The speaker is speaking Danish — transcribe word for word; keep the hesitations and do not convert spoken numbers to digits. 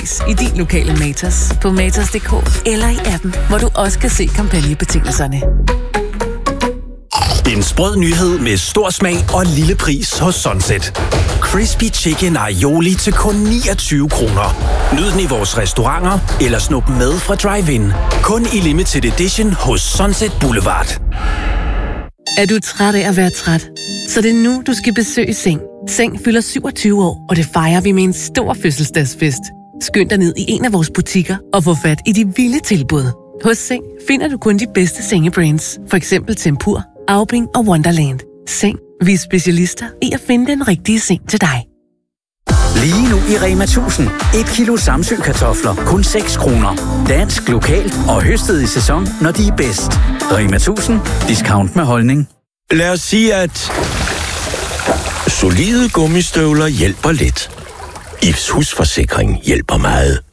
i din lokale Matas, på matas punktum d k eller i appen, hvor du også kan se kampagnebetingelserne. En sprød nyhed med stor smag og lille pris hos Sunset. Crispy Chicken Aioli til kun niogtyve kroner. Nyd den i vores restauranter eller snup med fra drive-in. Kun i limited edition hos Sunset Boulevard. Er du træt af at være træt? Så det er nu, du skal besøge Seng. Seng fylder syvogtyve år, og det fejrer vi med en stor fødselsdagsfest. Skynd dig ned i en af vores butikker og få fat i de vilde tilbud. Hos Seng finder du kun de bedste sengebrands. For eksempel Tempur, Aubing og Wonderland. Seng. Vi er specialister i at finde den rigtige seng til dig. Lige nu i Rema tusind. Et kilo Samsø-kartofler. Kun seks kroner. Dansk, lokalt og høstet i sæson, når de er bedst. Rema tusind. Discount med holdning. Lad os sige, at solide gummistøvler hjælper lidt. Ifs husforsikring hjælper meget.